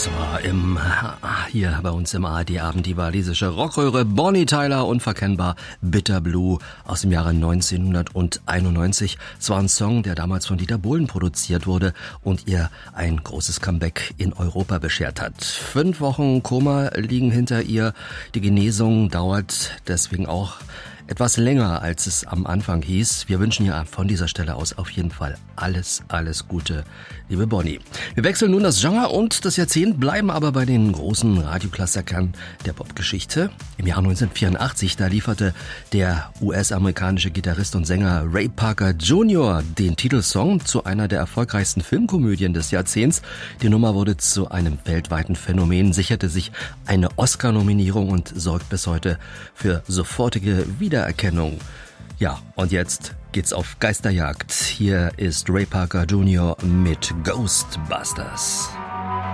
Das war hier bei uns im ARD-Abend die walisische Rockröhre Bonnie Tyler, unverkennbar Bitter Blue aus dem Jahre 1991. Es war ein Song, der damals von Dieter Bohlen produziert wurde und ihr ein großes Comeback in Europa beschert hat. 5 Wochen Koma liegen hinter ihr. Die Genesung dauert deswegen auch etwas länger, als es am Anfang hieß. Wir wünschen ihr von dieser Stelle aus auf jeden Fall alles Gute, liebe Bonnie. Wir wechseln nun das Genre und das Jahrzehnt, bleiben aber bei den großen Radioklassikern der Popgeschichte. Im Jahr 1984, da lieferte der US-amerikanische Gitarrist und Sänger Ray Parker Jr. den Titelsong zu einer der erfolgreichsten Filmkomödien des Jahrzehnts. Die Nummer wurde zu einem weltweiten Phänomen, sicherte sich eine Oscar-Nominierung und sorgt bis heute für sofortige Wiedererkennung. Ja, und jetzt geht's auf Geisterjagd. Hier ist Ray Parker Jr. mit Ghostbusters.